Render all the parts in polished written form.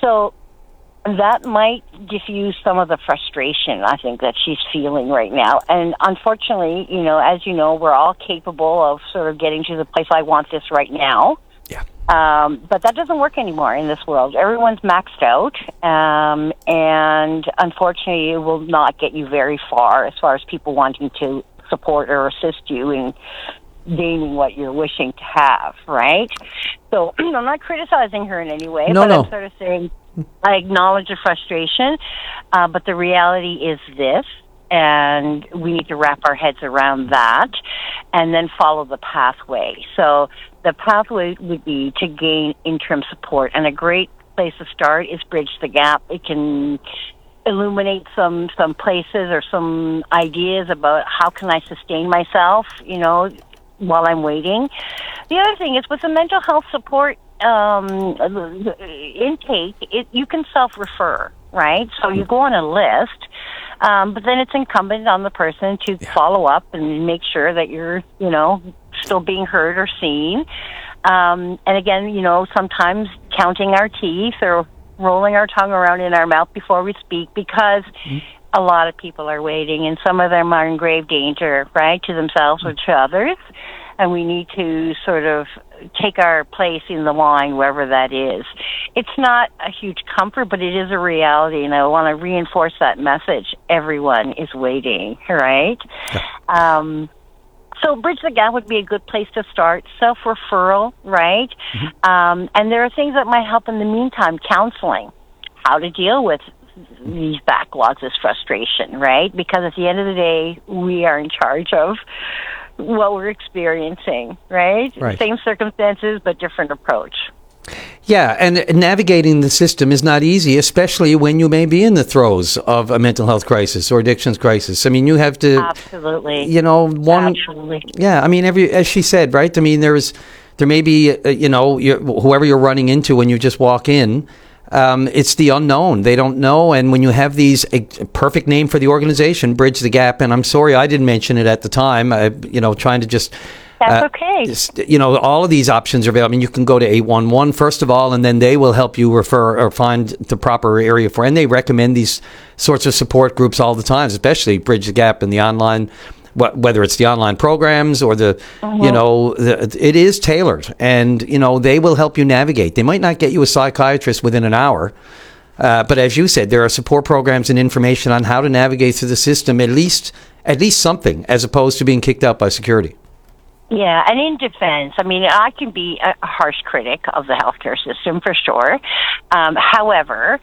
So that might diffuse some of the frustration, I think, that she's feeling right now. And unfortunately, as you know, we're all capable of sort of getting to the place, I want this right now. Yeah. But that doesn't work anymore in this world. Everyone's maxed out, and unfortunately, it will not get you very far as people wanting to support or assist you in gaining what you're wishing to have, right? So I'm not criticizing her in any way, but I'm sort of saying I acknowledge the frustration, but the reality is this, and we need to wrap our heads around that and then follow the pathway. So the pathway would be to gain interim support, and a great place to start is Bridge the Gap. It can illuminate some places or some ideas about how can I sustain myself, while I'm waiting. The other thing is with the mental health support intake, you can self-refer, right? So you go on a list, but then it's incumbent on the person to follow up and make sure that you're, still being heard or seen. And again, sometimes counting our teeth or rolling our tongue around in our mouth before we speak, because a lot of people are waiting, and some of them are in grave danger, right, to themselves or to others. And we need to sort of take our place in the line, wherever that is. It's not a huge comfort, but it is a reality, and I want to reinforce that message. Everyone is waiting, right? Yeah. So Bridge the Gap would be a good place to start. Self-referral, right? And there are things that might help in the meantime. Counseling, how to deal with these backlogs, this frustration, right? Because at the end of the day, we are in charge of what we're experiencing, right? Same circumstances, but different approach. Yeah, and navigating the system is not easy, especially when you may be in the throes of a mental health crisis or addictions crisis. I mean, you have to... Absolutely. Absolutely. Yeah, I mean, as she said, right? I mean, there may be, whoever you're running into when you just walk in, it's the unknown. They don't know. And when you have a perfect name for the organization, Bridge the Gap, and I'm sorry I didn't mention it at the time, trying to just... That's okay. All of these options are available. I mean, you can go to 811 first of all, and then they will help you refer or find the proper area for. And they recommend these sorts of support groups all the time, especially Bridge the Gap and the online, whether it's the online programs or it is tailored, and they will help you navigate. They might not get you a psychiatrist within an hour. But as you said, there are support programs and information on how to navigate through the system, at least something, as opposed to being kicked out by security. Yeah, and in defense, I mean, I can be a harsh critic of the healthcare system for sure. However,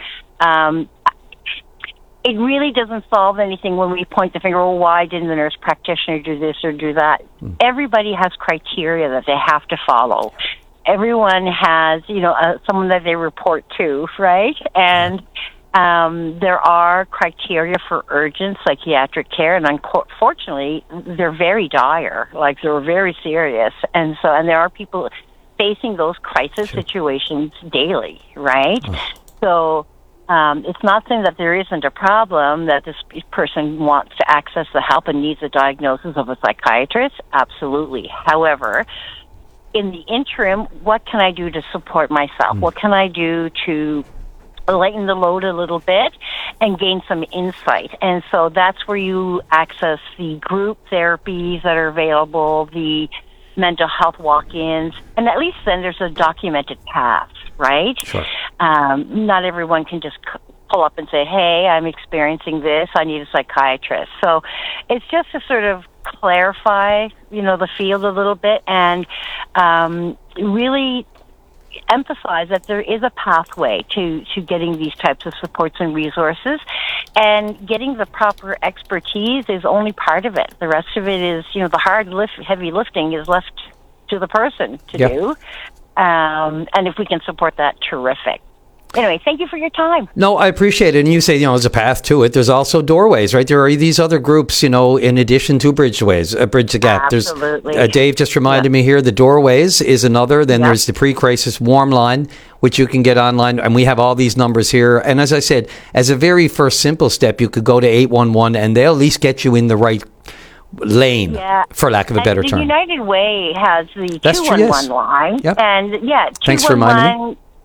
it really doesn't solve anything when we point the finger, well, why didn't the nurse practitioner do this or do that? Everybody has criteria that they have to follow. Everyone has, someone that they report to, right? And there are criteria for urgent psychiatric care, and unfortunately, they're very dire. Like, they're very serious. And there are people facing those crisis situations daily, right? So it's not saying that there isn't a problem, that this person wants to access the help and needs a diagnosis of a psychiatrist. Absolutely. However, in the interim, what can I do to support myself? What can I do to lighten the load a little bit and gain some insight? And so that's where you access the group therapies that are available, the mental health walk-ins, and at least then there's a documented path, right? Sure. Not everyone can just pull up and say, hey, I'm experiencing this, I need a psychiatrist. So it's just to sort of clarify, the field a little bit, and really emphasize that there is a pathway to getting these types of supports and resources, and getting the proper expertise is only part of it. The rest of it is, the heavy lifting is left to the person to do. And if we can support that, terrific. Anyway, thank you for your time. No, I appreciate it. And you say, there's a path to it. There's also doorways, right? There are these other groups, in addition to Bridge the Gap. Absolutely. There's, Dave just reminded me here, the Doorways is another. Then there's the pre-crisis warm line, which you can get online. And we have all these numbers here. And as I said, as a very first simple step, you could go to 811 and they'll at least get you in the right lane, for lack of a better term. United Way has the 211 line. Yep. And Thanks for reminding me.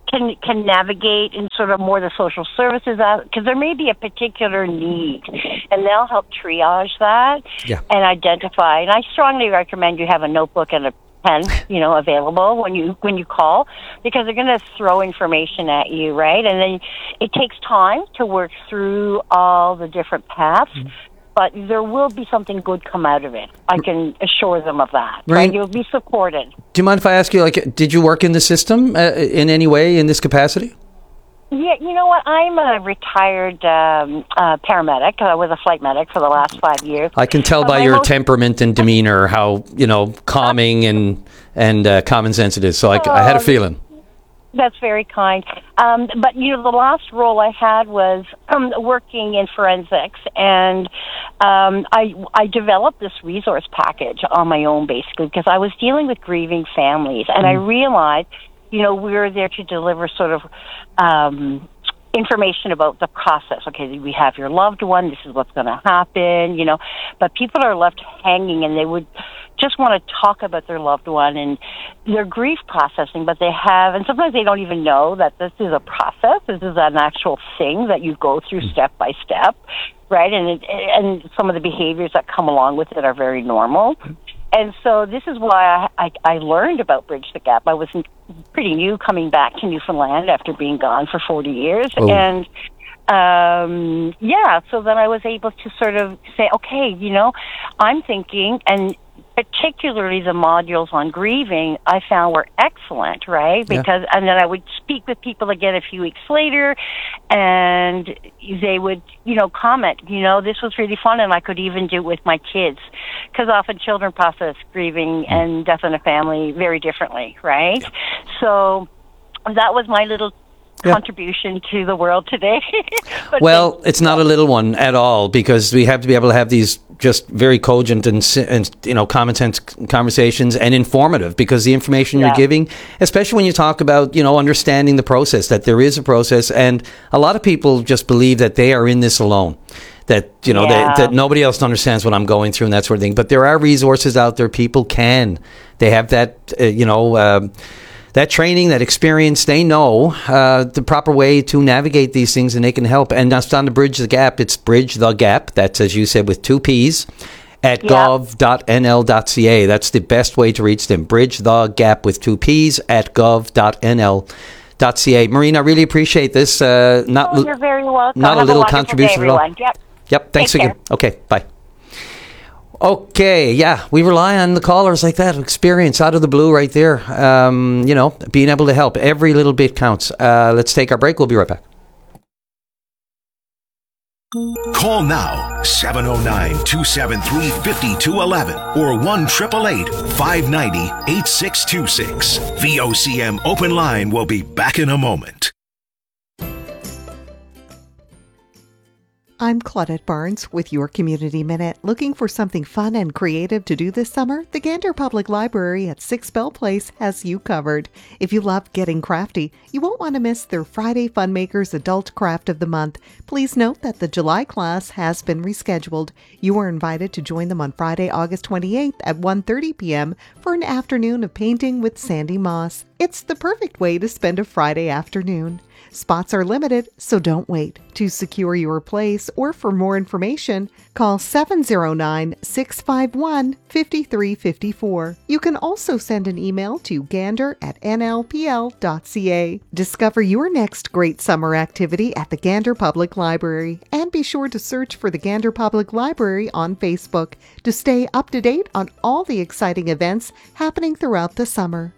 can navigate in sort of more the social services, because there may be a particular need, and they'll help triage that and identify. And I strongly recommend you have a notebook and a pen, available when you call, because they're going to throw information at you, right? And then it takes time to work through all the different paths. But there will be something good come out of it. I can assure them of that. Right? You'll be supported. Do you mind if I ask you, did you work in the system in any way in this capacity? Yeah, you know what? I'm a retired paramedic. I was a flight medic for the last 5 years. I can tell by your temperament and demeanor how, calming and common sense it is. So I had a feeling. That's very kind. But, the last role I had was working in forensics, and I developed this resource package on my own, basically, because I was dealing with grieving families, and I realized, we were there to deliver sort of information about the process. Okay, we have your loved one, this is what's going to happen, but people are left hanging, and they would just want to talk about their loved one and their grief processing, but and sometimes they don't even know that this is a process, this is an actual thing that you go through step by step, right? And some of the behaviors that come along with it are very normal. And so this is why I learned about Bridge the Gap. I was pretty new coming back to Newfoundland after being gone for 40 years. Oh. And, so then I was able to sort of say, okay, I'm thinking, and particularly the modules on grieving, I found were excellent, right? Because, and then I would speak with people again a few weeks later, and they would, comment, this was really fun, and I could even do it with my kids, because often children process grieving and death in a family very differently, right? So that was my little contribution to the world today. Well, it's not a little one at all, because we have to be able to have these just very cogent and common sense conversations, and informative, because the information you're giving, especially when you talk about understanding the process, that there is a process, and a lot of people just believe that they are in this alone, that that nobody else understands what I'm going through and that sort of thing. But there are resources out there. People they have that that training, that experience. They know the proper way to navigate these things, and they can help. And that's on the Bridge the Gap. It's Bridge the Gap. That's, as you said, with 2 P's, at gov.nl.ca. That's the best way to reach them. Bridge the Gap with 2 P's at gov.nl.ca. Maureen, I really appreciate this. You're very welcome. Not a little contribution at all. Yep. Thanks again. Okay, bye. Okay, we rely on the callers like that, experience out of the blue right there. Being able to help. Every little bit counts. Let's take our break. We'll be right back. Call now, 709-273-5211 or 1-888-590-8626. VOCM Open Line will be back in a moment. I'm Claudette Barnes with your Community Minute. Looking for something fun and creative to do this summer? The Gander Public Library at 6 Bell Place has you covered. If you love getting crafty, you won't want to miss their Friday Funmakers Adult Craft of the Month. Please note that the July class has been rescheduled. You are invited to join them on Friday, August 28th at 1:30 p.m. for an afternoon of painting with Sandy Moss. It's the perfect way to spend a Friday afternoon. Spots are limited, so don't wait. To secure your place or for more information, call 709-651-5354. You can also send an email to gander@nlpl.ca. Discover your next great summer activity at the Gander Public Library, and be sure to search for the Gander Public Library on Facebook to stay up to date on all the exciting events happening throughout the summer.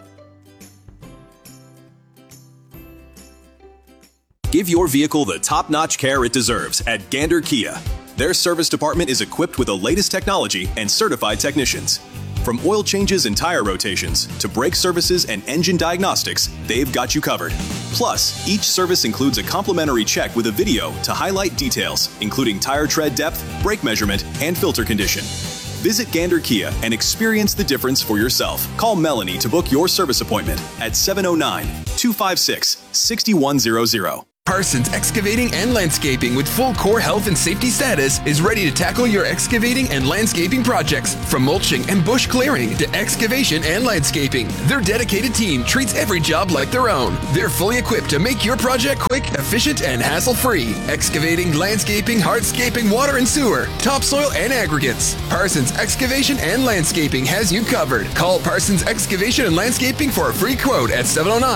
Give your vehicle the top-notch care it deserves at Gander Kia. Their service department is equipped with the latest technology and certified technicians. From oil changes and tire rotations to brake services and engine diagnostics, they've got you covered. Plus, each service includes a complimentary check with a video to highlight details, including tire tread depth, brake measurement, and filter condition. Visit Gander Kia and experience the difference for yourself. Call Melanie to book your service appointment at 709-256-6100. Parsons Excavating and Landscaping with full core health and safety status is ready to tackle your excavating and landscaping projects. From mulching and bush clearing to excavation and landscaping, their dedicated team treats every job like their own. They're fully equipped to make your project quick, efficient, and hassle-free. Excavating, landscaping, hardscaping, water and sewer, topsoil and aggregates. Parsons Excavation and Landscaping has you covered. Call Parsons Excavation and Landscaping for a free quote at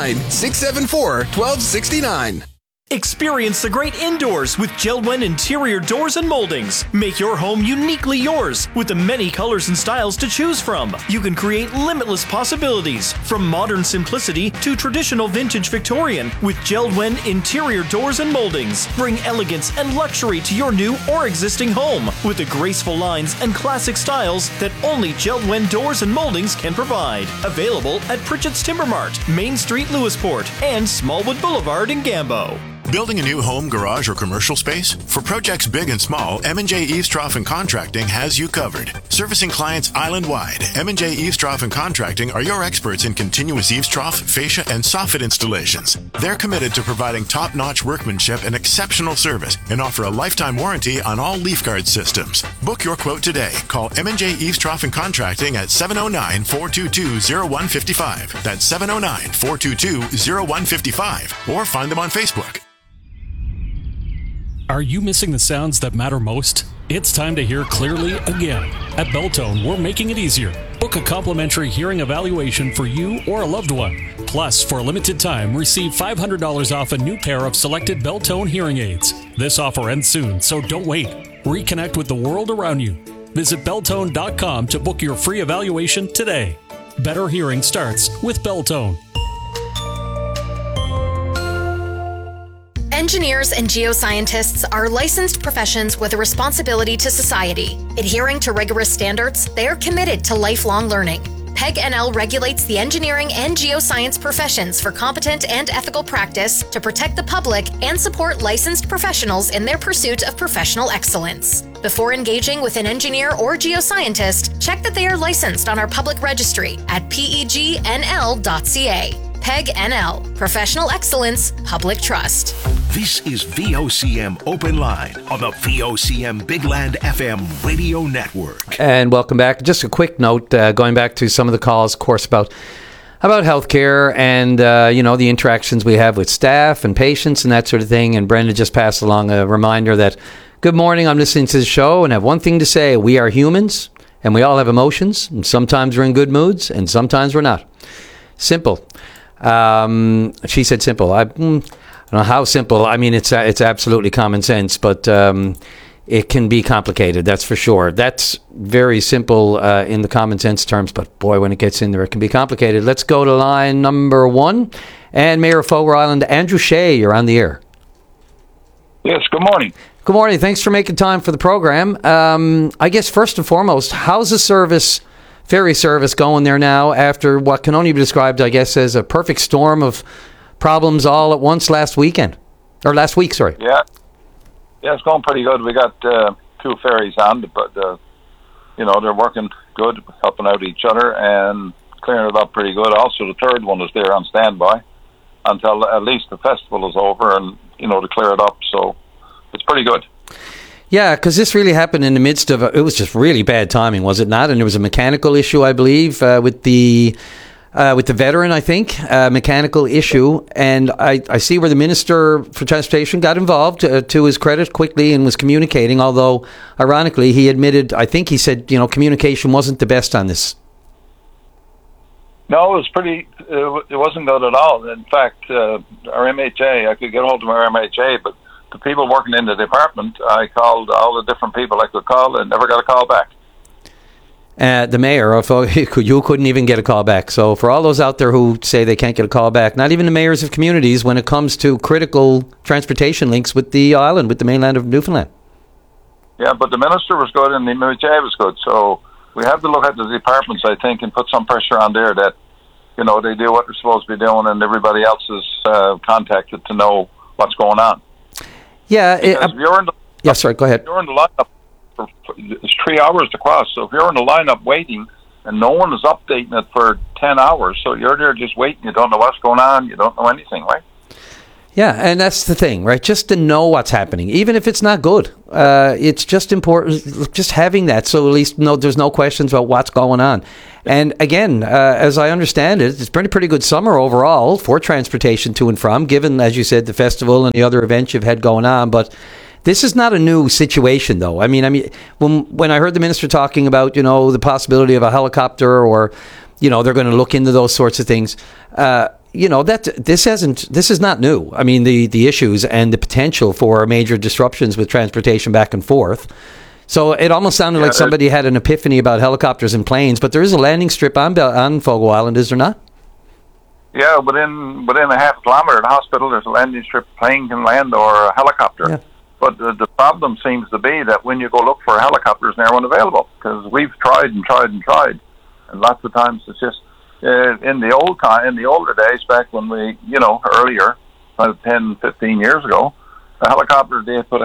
709-674-1269. Experience the great indoors with JELD-WEN Interior Doors and Moldings. Make your home uniquely yours with the many colors and styles to choose from. You can create limitless possibilities from modern simplicity to traditional vintage Victorian with JELD-WEN Interior Doors and Moldings. Bring elegance and luxury to your new or existing home with the graceful lines and classic styles that only JELD-WEN Doors and Moldings can provide. Available at Pritchett's Timber Mart, Main Street, Lewisport, and Smallwood Boulevard in Gambo. Building a new home, garage, or commercial space? For projects big and small, M&J Eavestrough and Contracting has you covered. Servicing clients island-wide, M&J Eavestrough and Contracting are your experts in continuous eavestrough, fascia, and soffit installations. They're committed to providing top-notch workmanship and exceptional service and offer a lifetime warranty on all leaf guard systems. Book your quote today. Call M&J Eavestrough and Contracting at 709-422-0155. That's 709-422-0155. Or find them on Facebook. Are you missing the sounds that matter most? It's time to hear clearly again. At Beltone, we're making it easier. Book a complimentary hearing evaluation for you or a loved one. Plus, for a limited time, receive $500 off a new pair of selected Beltone hearing aids. This offer ends soon, so don't wait. Reconnect with the world around you. Visit Beltone.com to book your free evaluation today. Better hearing starts with Beltone. Engineers and geoscientists are licensed professions with a responsibility to society. Adhering to rigorous standards, they are committed to lifelong learning. PEG NL regulates the engineering and geoscience professions for competent and ethical practice to protect the public and support licensed professionals in their pursuit of professional excellence. Before engaging with an engineer or geoscientist, check that they are licensed on our public registry at pegnl.ca. PEG NL, Professional Excellence, Public Trust. This is VOCM Open Line on the VOCM Big Land FM radio network. And welcome back. Just a quick note, going back to some of the calls, of course, about healthcare and, the interactions we have with staff and patients and that sort of thing. And Brenda just passed along a reminder that, good morning, I'm listening to the show and have one thing to say. We are humans and we all have emotions. And sometimes we're in good moods and sometimes we're not. Simple. She said simple. I don't know how simple. I mean, it's absolutely common sense, but it can be complicated. That's for sure. That's very simple in the common sense terms, but boy, when it gets in there, it can be complicated. Let's go to line number 1. And Mayor of Fogo Island, Andrew Shea, you're on the air. Yes, good morning. Good morning. Thanks for making time for the program. I guess first and foremost, how's the ferry service going there now after what can only be described, I guess, as a perfect storm of problems all at once last week, sorry. Yeah, it's going pretty good. We got 2 ferries on, but, they're working good, helping out each other and clearing it up pretty good. Also, the 3rd one is there on standby until at least the festival is over and, to clear it up. So it's pretty good. Yeah, because this really happened in the midst of it was just really bad timing, was it not? And there was a mechanical issue, I believe, with the veteran, I think, mechanical issue. And I see where the Minister for Transportation got involved, to his credit, quickly and was communicating, although, ironically, he admitted, I think he said, communication wasn't the best on this. No, it wasn't good at all. In fact, our MHA, I could get hold of our MHA, but the people working in the department, I called all the different people I could call and never got a call back. The mayor, you couldn't even get a call back. So for all those out there who say they can't get a call back, not even the mayors of communities when it comes to critical transportation links with the island, with the mainland of Newfoundland. Yeah, but the minister was good and the MHA was good. So we have to look at the departments, I think, and put some pressure on there that, they do what they're supposed to be doing and everybody else is contacted to know what's going on. Yeah, if you're in the, go ahead. If you're in the lineup, it's 3 hours to cross. So if you're in the lineup waiting and no one is updating it for 10 hours, so you're there just waiting, you don't know what's going on, you don't know anything, right? Yeah, and that's the thing, right? Just to know what's happening, even if it's not good. It's just important, just having that, so at least there's no questions about what's going on. And again, as I understand it, it's been a pretty good summer overall for transportation to and from, given, as you said, the festival and the other events you've had going on. But this is not a new situation, though. I mean, when I heard the minister talking about, the possibility of a helicopter, or, they're going to look into those sorts of things. This is not new. I mean, the issues and the potential for major disruptions with transportation back and forth. So it almost sounded like somebody had an epiphany about helicopters and planes, but there is a landing strip on Fogo Island, is there not? Yeah, within a half a kilometre of the hospital, there's a landing strip. Plane can land, or a helicopter. Yeah. But the problem seems to be that when you go look for helicopters, they're unavailable, because we've tried, and lots of times it's just in the older days, back when we, earlier, 10, 15 years ago, the helicopter, they put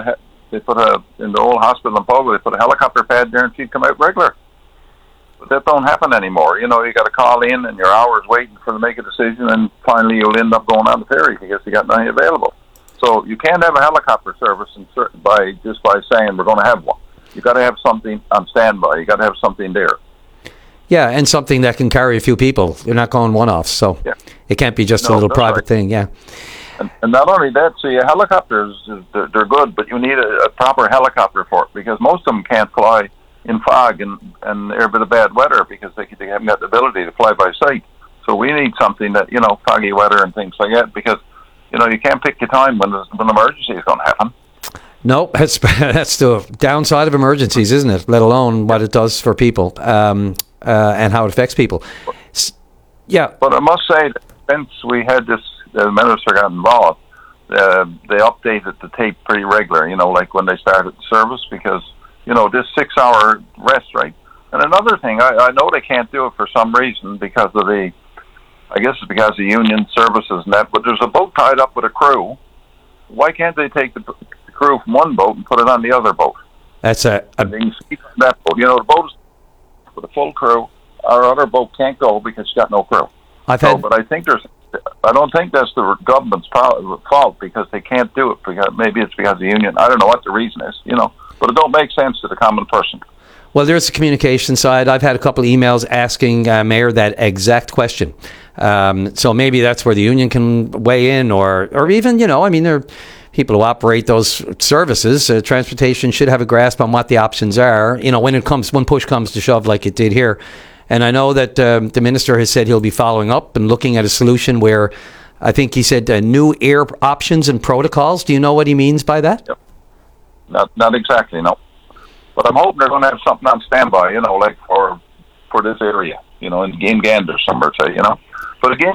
in the old hospital in Fogo, they put a helicopter pad there and she'd come out regular. But that don't happen anymore. You got to call in and your hours waiting for them to make a decision, and finally you'll end up going on the ferry because you got nothing available. So you can't have a helicopter service by saying we're going to have one. You got to have something on standby. You got to have something there. Yeah, and something that can carry a few people. You're not going one-offs, so it can't be just a little private thing. Yeah. And not only that, helicopters, they're good, but you need a proper helicopter for it, because most of them can't fly in fog and a bit of bad weather, because they haven't got the ability to fly by sight. So we need something that, foggy weather and things like that, because, you can't pick your time when an emergency is going to happen. No, that's the downside of emergencies, isn't it? Let alone what it does for people. And how it affects people. Yeah. But I must say that since we had this, the minister got involved, they updated the tape pretty regular, like when they started the service, because, this 6-hour rest, right? And another thing, I know they can't do it for some reason because of I guess it's because of union services and that, but there's a boat tied up with a crew. Why can't they take the crew from one boat and put it on the other boat? That's that boat. The boat is with a full crew. Our other boat can't go because it's got no crew. But I don't think that's the government's fault, because they can't do it. Because maybe it's because of the union. I don't know what the reason is, but it don't make sense to the common person. Well, there's the communication side. I've had a couple of emails asking Mayor that exact question. So maybe that's where the union can weigh in, or even, there are people who operate those services. Transportation should have a grasp on what the options are, when push comes to shove, like it did here. And I know that the minister has said he'll be following up and looking at a solution where, I think he said, new air options and protocols. Do you know what he means by that? Yep. Not exactly, no. But I'm hoping they're going to have something on standby, like for this area, in Gander, somewhere, say, But again,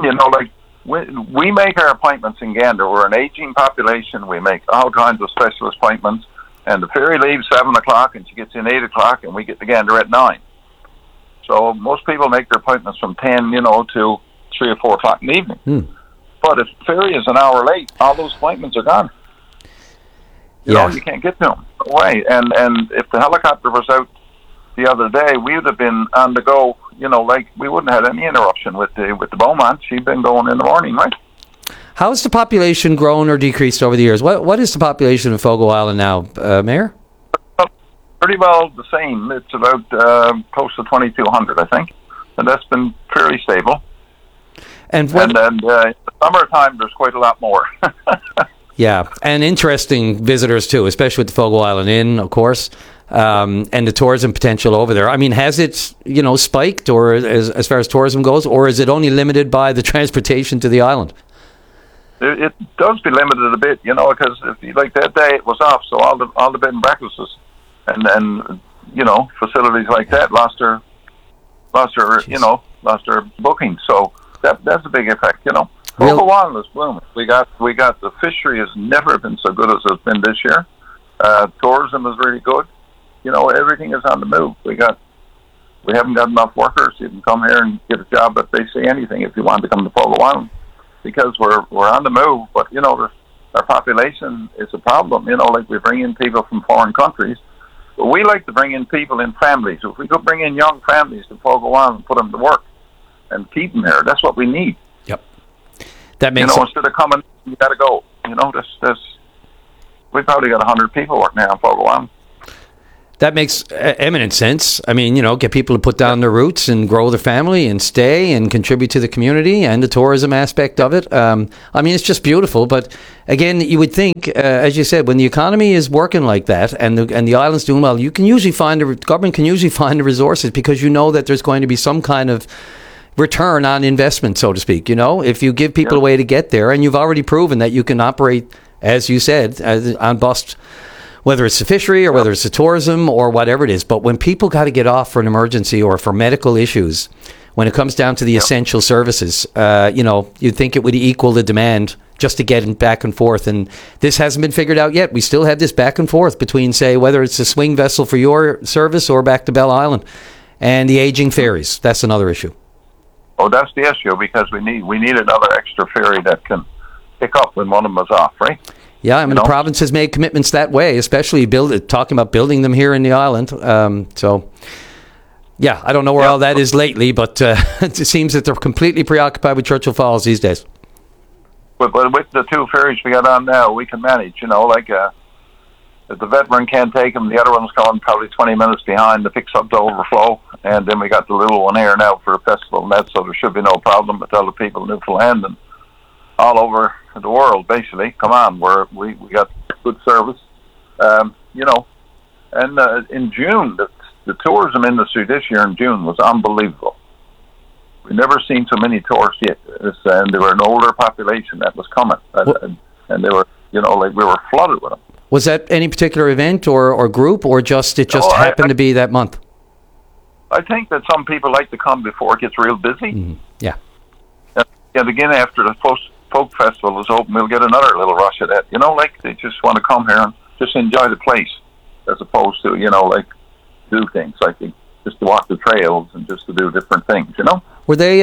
we make our appointments in Gander. We're an aging population. We make all kinds of specialist appointments. And the ferry leaves 7 o'clock, and she gets in 8 o'clock, and we get to Gander at 9. So most people make their appointments from 10, to 3 or 4 o'clock in the evening. But if the ferry is an hour late, all those appointments are gone. You can't get to them. No way. And if the helicopter was out the other day, we would have been on the go. We wouldn't have had any interruption with the Beaumont. She'd been going in the morning, right? How has the population grown or decreased over the years? What is the population of Fogo Island now, Mayor? Pretty well the same. It's about close to 2,200, I think, and that's been fairly stable. And in the summertime, there's quite a lot more. Yeah, and interesting visitors too, especially with the Fogo Island Inn, of course, and the tourism potential over there. I mean, has it, spiked, or as far as tourism goes, or is it only limited by the transportation to the island? It does be limited a bit, because like that day it was off, so all the bed and breakfasts and facilities like that lost their booking. So that's a big effect, Fogo Island is blooming. We got the fishery has never been so good as it's been this year. Tourism is really good. Everything is on the move. We haven't got enough workers. You can come here and get a job at basically anything if you want to come to Fogo Island, because we're on the move. But our population is a problem. We bring in people from foreign countries, but we like to bring in people in families. If we could bring in young families to Fogo Island and put them to work and keep them there, that's what we need. That makes instead of coming, you got to go. You know, we probably got 100 people working here on Fogo Island. That makes eminent sense. I mean, get people to put down their roots and grow their family and stay and contribute to the community and the tourism aspect of it. I mean, it's just beautiful. But again, you would think, as you said, when the economy is working like that and the island's doing well, the government can usually find the resources because you know that there's going to be some kind of return on investment, so to speak. If you give people a way to get there, and you've already proven that you can operate, as you said, on bust. Whether it's the fishery or whether it's the tourism or whatever it is. But when people got to get off for an emergency or for medical issues, when it comes down to the essential services, you'd think it would equal the demand just to get back and forth. And this hasn't been figured out yet. We still have this back and forth between, say, whether it's a swing vessel for your service or back to Bell Island and the aging ferries. That's another issue. Oh, that's the issue, because we need another extra ferry that can pick up when one of them is off, right? Yeah, I mean, the province has made commitments that way, especially talking about building them here in the island. So, yeah, I don't know where all that is lately, but it seems that they're completely preoccupied with Churchill Falls these days. But with the two ferries we got on now, we can manage, if the veteran can't take them, the other one's coming probably 20 minutes behind to fix up the overflow. And then we got the little one here now for the festival and that, so there should be no problem with other people in Newfoundland and all over the world, basically. Come on, we got good service, And in June, the tourism industry this year in June was unbelievable. We've never seen so many tourists yet, and they were an older population that was coming, and they were, we were flooded with them. Was that any particular event or group, or just happened to be that month? I think that some people like to come before it gets real busy. Mm-hmm. Yeah. And again, after the folk festival is open, we'll get another little rush of that. They just want to come here and just enjoy the place, as opposed to, do things just to walk the trails and just to do different things, Were they,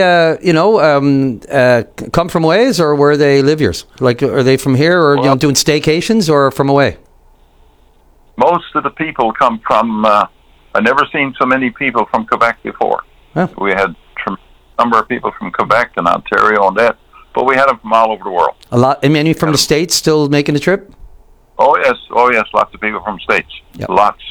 come from ways, or were they liviers? Are they from here, or doing staycations, or from away? Most of the people come from. I've never seen so many people from Quebec before. Oh. We had a number of people from Quebec and Ontario and that, but we had them from all over the world. A lot. And many from the States still making the trip? Oh yes, lots of people from the States. Yep. Lots.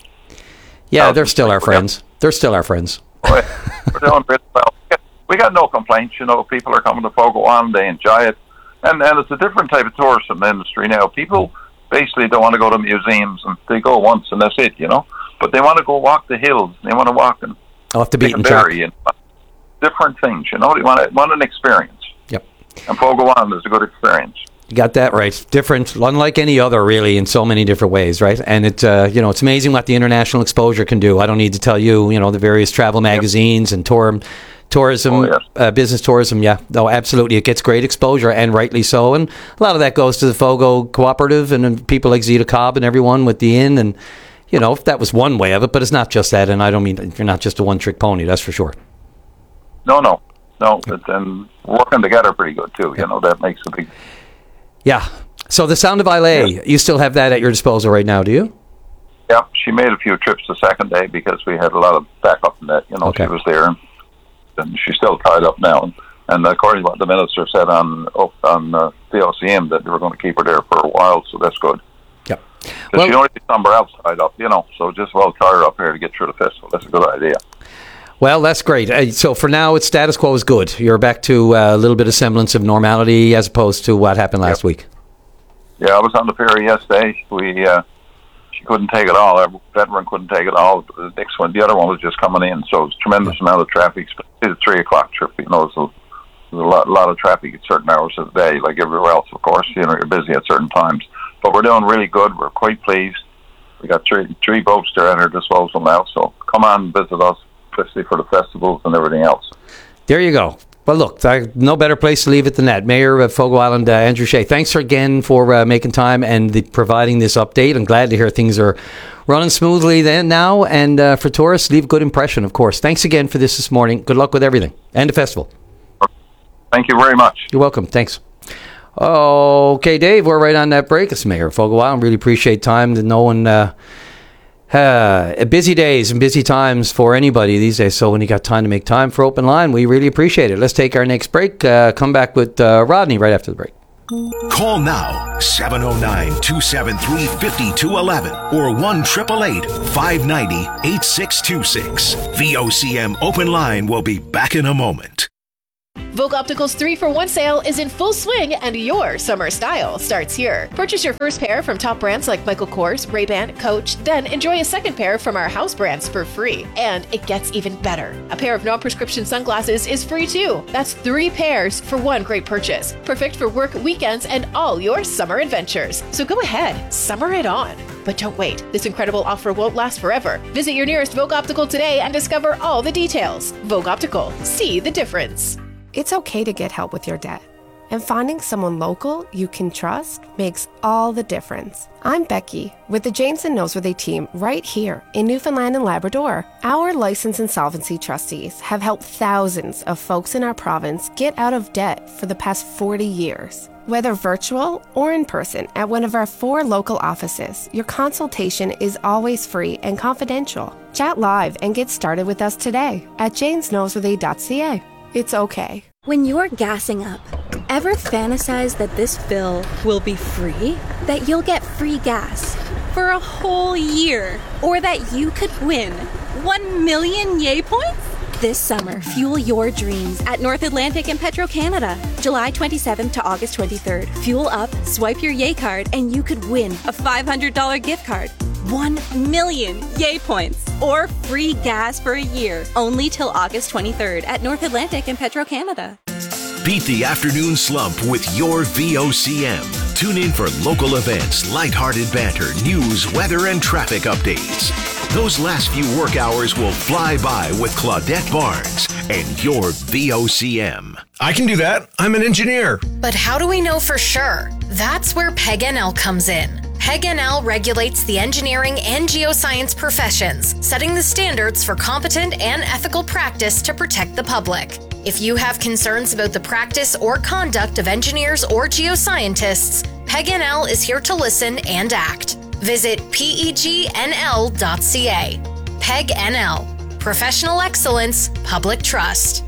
Yeah, they're still our friends. They're still our friends. Oh, yeah. We're doing really well. We got no complaints. People are coming to Fogo Island. They enjoy it. And it's a different type of tourism industry now. People basically don't want to go to museums, and they go once and that's it, But they want to go walk the hills. They want to walk and off the beaten track. And different things, They want an experience. Yep. And Fogo Island is a good experience. You got that right. Different, unlike any other, really, in so many different ways, right? And it's amazing what the international exposure can do. I don't need to tell you, the various travel magazines and tourism, business tourism. Yeah, no, absolutely. It gets great exposure, and rightly so. And a lot of that goes to the Fogo Cooperative and people like Zita Cobb and everyone with the inn. And, that was one way of it, but it's not just that. And I don't mean you're not just a one-trick pony, that's for sure. No. And working together pretty good, too. That makes a big... Yeah. So the Sound of Islay, you still have that at your disposal right now, do you? Yeah, she made a few trips the second day because we had a lot of backup in that. Okay. She was there, and she's still tied up now. And according to what the minister said on the OCM, that they were going to keep her there for a while, so that's good. Yep. Well, she only be somewhere else tied up, so just tie her up here to get through the festival. That's a good idea. Well, that's great. So for now, it's status quo is good. You're back to a little bit of semblance of normality as opposed to what happened last week. Yeah, I was on the ferry yesterday. She couldn't take it all. Our veteran couldn't take it all. The next one, the other one was just coming in, so it was a tremendous amount of traffic. It's a 3 o'clock trip. There's a lot of traffic at certain hours of the day, like everywhere else, of course. You're busy at certain times. But we're doing really good. We're quite pleased. We got three boats there at our disposal now, so come on and visit us, especially for the festivals and everything else. There you go. Well, look, no better place to leave it than that. Mayor of Fogo Island, Andrew Shea, thanks again for making time and providing this update. I'm glad to hear things are running smoothly now. And for tourists, leave a good impression, of course. Thanks again for this morning. Good luck with everything and the festival. Thank you very much. You're welcome. Thanks. Okay, Dave, we're right on that break. It's Mayor of Fogo Island. Really appreciate time that no one... busy days and busy times for anybody these days. So when you got time to make time for Open Line, we really appreciate it. Let's take our next break. Come back with Rodney right after the break. Call now 709-273-5211 or 1-888-590-8626. VOCM Open Line will be back in a moment. Vogue Optical's 3-for-1 sale is in full swing and your summer style starts here. Purchase your first pair from top brands like Michael Kors, Ray-Ban, Coach, then enjoy a second pair from our house brands for free. And it gets even better. A pair of non-prescription sunglasses is free too. That's 3 pairs for one great purchase. Perfect for work, weekends, and all your summer adventures. So go ahead, summer it on. But don't wait. This incredible offer won't last forever. Visit your nearest Vogue Optical today and discover all the details. Vogue Optical. See the difference. It's okay to get help with your debt. And finding someone local you can trust makes all the difference. I'm Becky with the Janes and Noseworthy team right here in Newfoundland and Labrador. Our licensed insolvency trustees have helped thousands of folks in our province get out of debt for the past 40 years. Whether virtual or in person at one of our 4 local offices, your consultation is always free and confidential. Chat live and get started with us today at janesnoseworthy.ca. It's okay. When you're gassing up, ever fantasize that this fill will be free? That you'll get free gas for a whole year? Or that you could win 1 million Yay points? This summer, fuel your dreams at North Atlantic and Petro-Canada. July 27th to August 23rd. Fuel up, swipe your Yay card, and you could win a $500 gift card. 1 million Yay points or free gas for a year. Only till August 23rd at North Atlantic and Petro-Canada. Beat the afternoon slump with your VOCM. Tune in for local events, lighthearted banter, news, weather, and traffic updates. Those last few work hours will fly by with Claudette Barnes and your VOCM. I can do that. I'm an engineer. But how do we know for sure? That's where PEG-NL comes in. PEG-NL regulates the engineering and geoscience professions, setting the standards for competent and ethical practice to protect the public. If you have concerns about the practice or conduct of engineers or geoscientists, PEG-NL is here to listen and act. Visit pegnl.ca. PEG-NL. Professional excellence, public trust.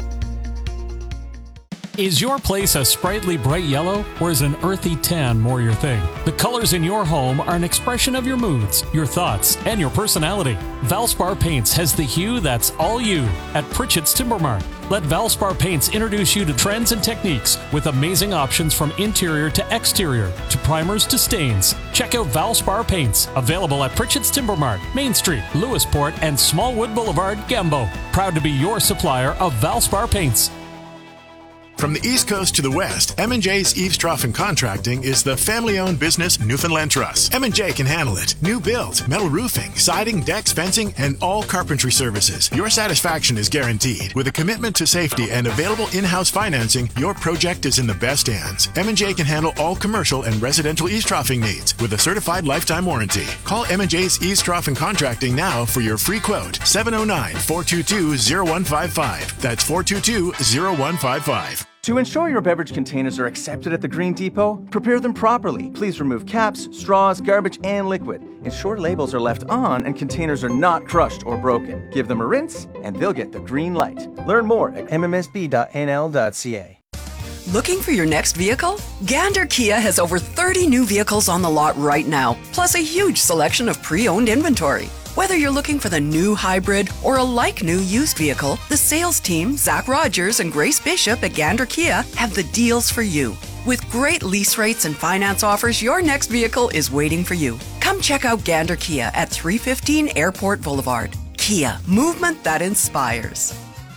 Is your place a sprightly bright yellow, or is an earthy tan more your thing? The colors in your home are an expression of your moods, your thoughts, and your personality. Valspar Paints has the hue that's all you at Pritchett's Timber Mart. Let Valspar Paints introduce you to trends and techniques with amazing options from interior to exterior, to primers to stains. Check out Valspar Paints, available at Pritchett's Timber Mart, Main Street, Lewisport, and Smallwood Boulevard, Gambo. Proud to be your supplier of Valspar Paints. From the East Coast to the West, M&J's Eavestrough Contracting is the family-owned business Newfoundland Trust. M&J can handle it. New builds, metal roofing, siding, decks, fencing, and all carpentry services. Your satisfaction is guaranteed. With a commitment to safety and available in-house financing, your project is in the best hands. M&J can handle all commercial and residential eavesdroughing needs with a certified lifetime warranty. Call M&J's Eavestrough Contracting now for your free quote. 709-422-0155. That's 422-0155. To ensure your beverage containers are accepted at the Green Depot, prepare them properly. Please remove caps, straws, garbage, and liquid. Ensure labels are left on and containers are not crushed or broken. Give them a rinse, and they'll get the green light. Learn more at mmsb.nl.ca. Looking for your next vehicle? Gander Kia has over 30 new vehicles on the lot right now, plus a huge selection of pre-owned inventory. Whether you're looking for the new hybrid or a like-new used vehicle, the sales team, Zach Rogers and Grace Bishop at Gander Kia, have the deals for you. With great lease rates and finance offers, your next vehicle is waiting for you. Come check out Gander Kia at 315 Airport Boulevard. Kia, movement that inspires.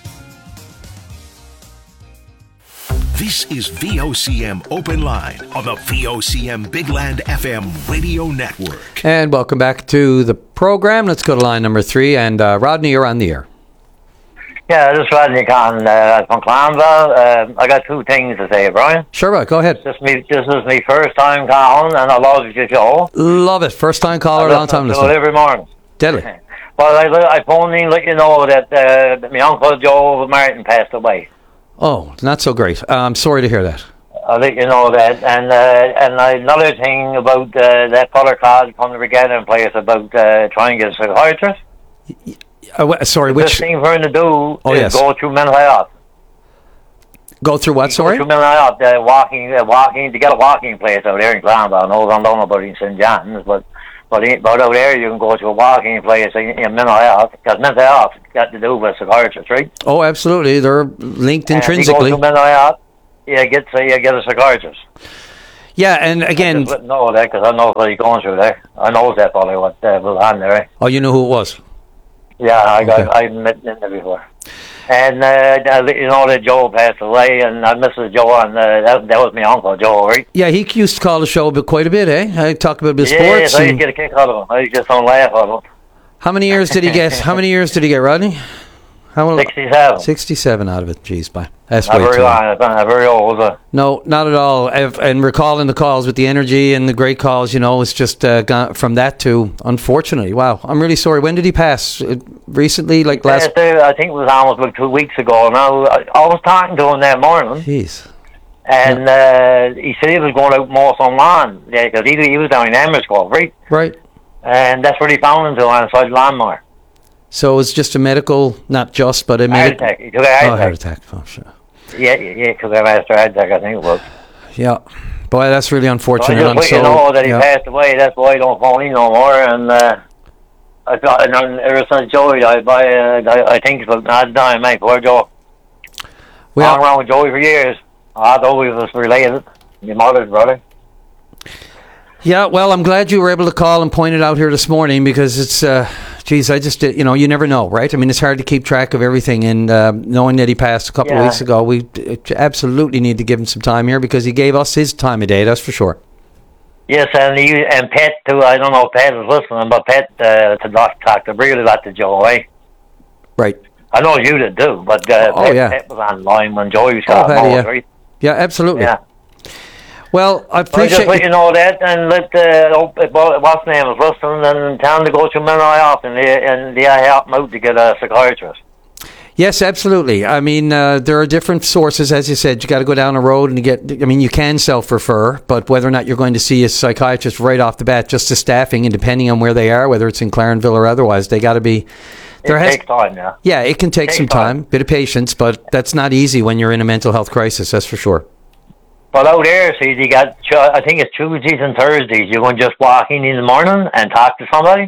This is VOCM Open Line on the VOCM Big Land FM radio network. And welcome back to the program. Let's go to line number 3. And Rodney, you're on the air. Yeah, this is Rodney Conn from Clonville. I got 2 things to say, Brian. Sure, go ahead. This is my first time calling, and I love your show. Love it. First time caller, long time listener. Every morning. Deadly. Well, I phoned in to let you know that my Uncle Joe Martin passed away. Oh, not so great. I'm sorry to hear that. I'll let you know that. And another thing about that fella called from the Regatta place about trying to get a psychiatrist. Sorry, which thing for him to do is go through mental health. Go through what, sorry? Walking to get a walking place out there in Clonbell. I don't know about in St. John's, but out there you can go to a walking place in mental health, because mental health got to do with psychiatrists, right? Oh, absolutely. They're linked intrinsically. If you go to mental health, you get a psychiatrist. Yeah, and again... I just know that because I know what you're going through there. I know that probably what was on there, right? Oh, you know who it was? Yeah, I've met him there before. And, you know that Joe passed away, and I miss Joe, and that was my uncle, Joe, right? Yeah, he used to call the show quite a bit, eh? I talk about his sports. Yes, I used to get a kick out of him. I just don't laugh at him. How many years did he get? How many years did he get, Rodney? 67. 67 out of it. Jeez, bye. That's not way very too long. Not very old, was it? No, not at all. And recalling the calls with the energy and the great calls, it's just gone from that to, unfortunately, wow. I'm really sorry. When did he pass? Recently, like last... I think it was almost like 2 weeks ago. Now, I was talking to him that morning. Jeez. And he said he was going out more some lawn. Yeah, because he was down in Amersfoort, right? Right. And that's where he found him to on the side of the lawnmower. So it's just a medical, not just, but a medical... Heart attack. He took a heart attack. Oh, sure. Yeah, he took a heart attack, I think it was. Yeah. Boy, that's really unfortunate. So I just want you to know that he passed away. That's why I don't phone in no more. And I thought, ever since Joey died, I think it's not dying, mate. Poor Joe. Well, I've been around with Joey for years. I thought we was related. Your mother's brother. Yeah, well, I'm glad you were able to call and point it out here this morning, because it's, I just, you never know, right? I mean, it's hard to keep track of everything, and knowing that he passed a couple of weeks ago, we absolutely need to give him some time here, because he gave us his time of day, that's for sure. Yes, and Pat, too. I don't know if Pat is listening, but Pat talked to really lot to Joe, eh? Right. I know you did too, but Pat was online when Joey was calling, right? Yeah, absolutely. Yeah. Well, I appreciate... just let you know that, and let what's name is listening, and tell them to go to mental health, and they help them out to get a psychiatrist. Yes, absolutely. I mean, there are different sources, as you said. You got to go down a road and you can self-refer, but whether or not you're going to see a psychiatrist right off the bat, just to staffing, and depending on where they are, whether it's in Clarenville or otherwise, they got to be... It takes time, yeah. Yeah, it can take some time, bit of patience, but that's not easy when you're in a mental health crisis, that's for sure. But out there, see, you got, I think it's Tuesdays and Thursdays. You can just walk in the morning and talk to somebody.